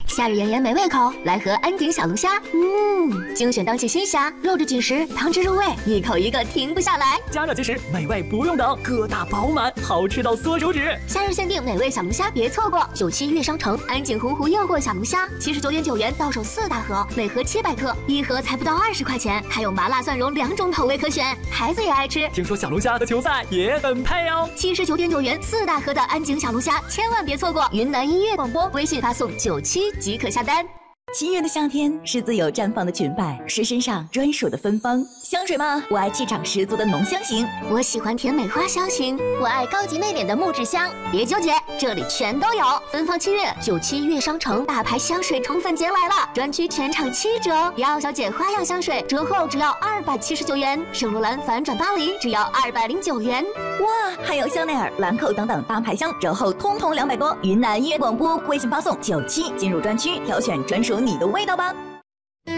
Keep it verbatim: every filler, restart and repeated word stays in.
夏日炎炎没胃口，来盒安井小龙虾。嗯，精选当季新虾，肉质紧实，汤汁入味，一口一个停不下来。 加热即食，美味不用等，个大饱满，好吃到缩手指。 夏日限定美味小龙虾，别错过！九七悦商城安井洪湖诱惑小龙虾，七十九点九元到手四大盒，每盒七百克，一盒才不到二十块钱，还有麻辣蒜蓉两种口味可选，孩子也爱吃。 听说小龙虾和球赛也很配哦。 七十九点九元四大盒的安井小龙虾，千万别错过！云南音乐广播微信发送九七即可下单。 七月的夏天是自由绽放的裙摆，是身上专属的芬芳。香水吗？我爱气场十足的浓香型， 我喜欢甜美花香型，我爱高级内敛的木质香。别纠结，这里全都有。芬芳七月，九七悦商城大牌香水宠粉节来了，专区全场七折。迪奥小姐花样香水折后只要二百七十九元，圣罗兰反转巴黎只要二百零九元。 哇，还有香奈儿、兰蔻等等大牌香折后通通两百多。云南音乐广播微信发送九七进入专区，挑选专属你的味道吧。